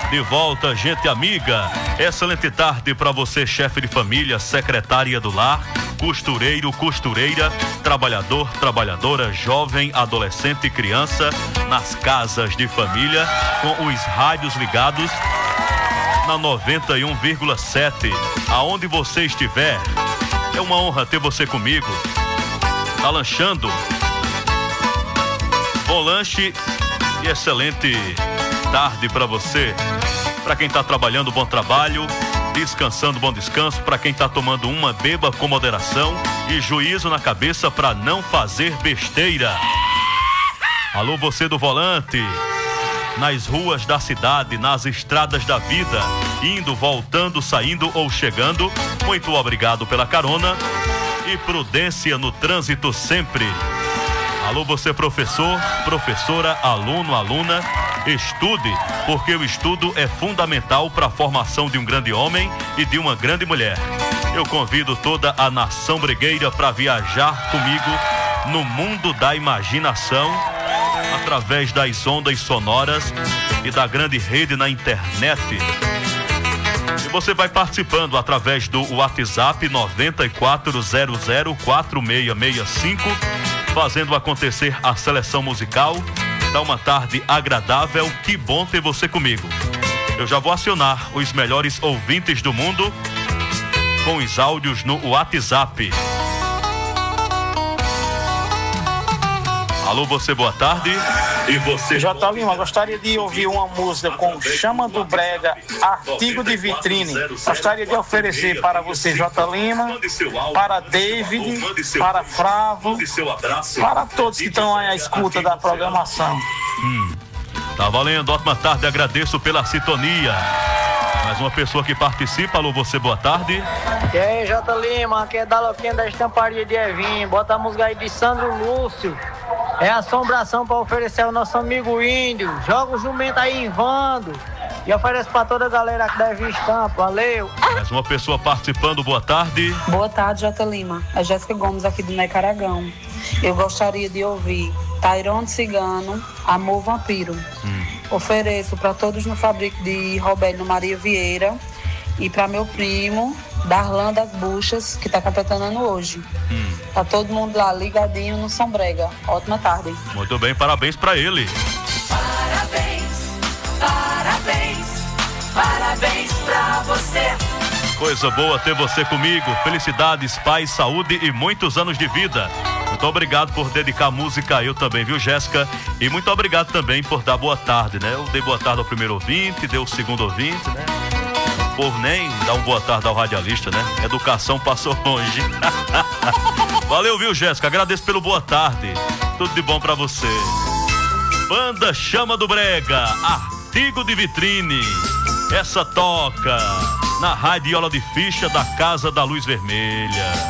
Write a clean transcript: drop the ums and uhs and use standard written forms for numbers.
De volta, gente amiga. Excelente tarde para você, chefe de família, secretária do lar, costureiro, costureira, trabalhador, trabalhadora, jovem, adolescente e criança, nas casas de família, com os rádios ligados na 91,7. Aonde você estiver, é uma honra ter você comigo. Tá lanchando? Bom lanche e excelente tarde para você. Para quem tá trabalhando, bom trabalho. Descansando, bom descanso. Para quem tá tomando uma, beba com moderação e juízo na cabeça para não fazer besteira. Alô, você do volante, nas ruas da cidade, nas estradas da vida, indo, voltando, saindo ou chegando, muito obrigado pela carona e prudência no trânsito sempre. Alô, você professor, professora, aluno, aluna, estude, porque o estudo é fundamental para a formação de um grande homem e de uma grande mulher. Eu convido toda a nação bregueira para viajar comigo no mundo da imaginação, através das ondas sonoras e da grande rede na internet. E você vai participando através do WhatsApp 94004665, fazendo acontecer a seleção musical. Dá uma tarde agradável, que bom ter você comigo. Eu já vou acionar os melhores ouvintes do mundo com os áudios no WhatsApp. Alô, você, boa tarde. E você? J. Lima, gostaria de ouvir uma música com Chama do Brega, Artigo de Vitrine. Gostaria de oferecer para você, J. Lima, para David, para Fravo, para todos que estão aí à escuta da programação. Tá valendo, ótima tarde, agradeço pela sintonia. Mais uma pessoa que participa. Alô, você, boa tarde. E aí, J. Lima, aqui é da Loquinha da Estamparia de Evinho. Bota a música aí de Sandro Lúcio. É assombração para oferecer ao nosso amigo índio. Joga o jumento aí em Vando. E oferece para toda a galera que deve estampa. Valeu. Mais uma pessoa participando, boa tarde. Boa tarde, J. Lima. É Jéssica Gomes aqui do Necaragão. Eu gostaria de ouvir Tairone Cigano, Amor Vampiro. Ofereço para todos no Fabrico de Robélio Maria Vieira e para meu primo Darlan das Buchas, que está completando ano hoje. Tá todo mundo lá ligadinho no São Brega. Ótima tarde. Muito bem, parabéns para ele. Parabéns, parabéns, parabéns pra você. Coisa boa ter você comigo. Felicidades, paz, saúde e muitos anos de vida. Muito obrigado por dedicar música a eu também, viu, Jéssica? E muito obrigado também por dar boa tarde, né? Eu dei boa tarde ao primeiro ouvinte, dei o segundo ouvinte, né? O povo nem dá uma boa tarde ao radialista, né? Educação passou longe. Valeu, viu, Jéssica? Agradeço pelo boa tarde. Tudo de bom pra você. Banda Chama do Brega, Artigo de Vitrine. Essa toca na radiola de ficha da Casa da Luz Vermelha.